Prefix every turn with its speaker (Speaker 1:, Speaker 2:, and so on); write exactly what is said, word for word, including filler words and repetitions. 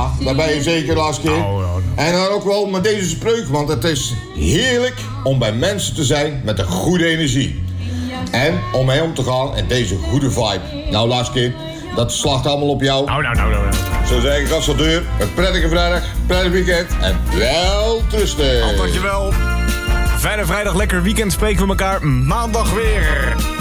Speaker 1: Ja, daar ben je zeker, Laskie.
Speaker 2: Oh, ja.
Speaker 1: En dan ook wel met deze spreuk, want het is heerlijk om bij mensen te zijn met een goede energie. En om mee om te gaan in deze goede vibe. Nou, Laskie, dat slacht allemaal op jou.
Speaker 2: Nou, nou, nou, nou.
Speaker 1: Zo zeg ik als de deur. Een prettige vrijdag, prettig weekend en wel trusten.
Speaker 2: Dankjewel. Fijne vrijdag, lekker weekend. Spreken we elkaar maandag weer.